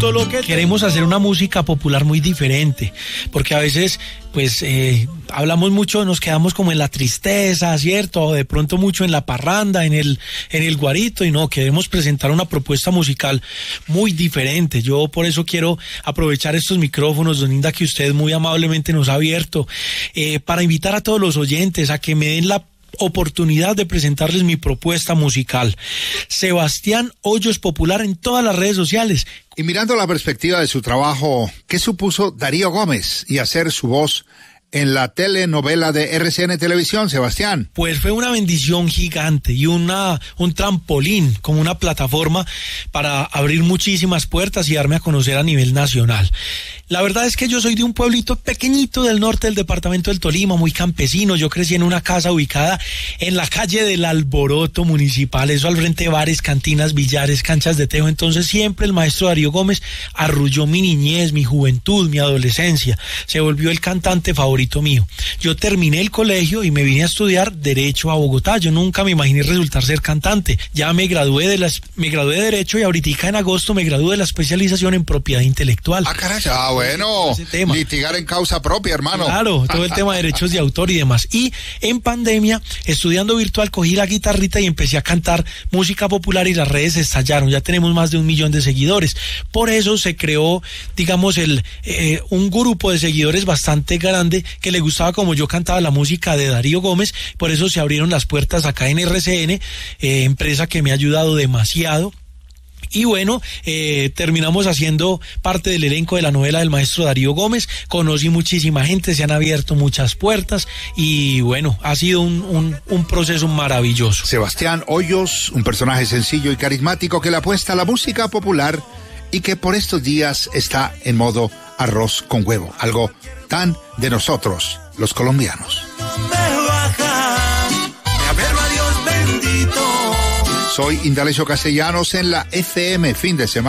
todo lo que queremos hacer una música popular muy diferente, porque a veces pues hablamos mucho, nos quedamos como en la tristeza, ¿cierto? O de pronto mucho en la parranda, en el guarito, y no, queremos presentar una propuesta musical muy diferente. Yo por eso quiero aprovechar estos micrófonos, don Inda, que usted muy amablemente nos ha abierto, para invitar a todos los oyentes a que me den la oportunidad de presentarles mi propuesta musical. Sebastián Hoyos Popular en todas las redes sociales. Y mirando la perspectiva de su trabajo, ¿qué supuso Darío Gómez y hacer su voz en la telenovela de RCN Televisión, Sebastián? Pues fue una bendición gigante y un trampolín, como una plataforma para abrir muchísimas puertas y darme a conocer a nivel nacional. La verdad es que yo soy de un pueblito pequeñito del norte del departamento del Tolima, muy campesino. Yo crecí en una casa ubicada en la calle del Alboroto Municipal, eso al frente de bares, cantinas, billares, canchas de tejo. Entonces siempre el maestro Darío Gómez arrulló mi niñez, mi juventud, mi adolescencia. Se volvió el cantante favorito mío. Yo terminé el colegio y me vine a estudiar Derecho a Bogotá. Yo nunca me imaginé resultar ser cantante. Ya me gradué de Derecho y ahorita en agosto me gradué de la especialización en Propiedad Intelectual. Ah, caray. Bueno, litigar en causa propia, hermano. Claro, todo el tema de derechos de autor y demás. Y en pandemia, estudiando virtual, cogí la guitarrita y empecé a cantar música popular y las redes estallaron. Ya tenemos más de 1 millón de seguidores. Por eso se creó, digamos, un grupo de seguidores bastante grande que le gustaba como yo cantaba la música de Darío Gómez. Por eso se abrieron las puertas acá en RCN, empresa que me ha ayudado demasiado. Y bueno, terminamos haciendo parte del elenco de la novela del maestro Darío Gómez. Conocí muchísima gente, se han abierto muchas puertas y bueno, ha sido un proceso maravilloso. Sebastián Hoyos, un personaje sencillo y carismático que le apuesta a la música popular y que por estos días está en modo arroz con huevo, algo tan de nosotros, los colombianos. Soy Indalecio Castellanos en la FM, fin de semana.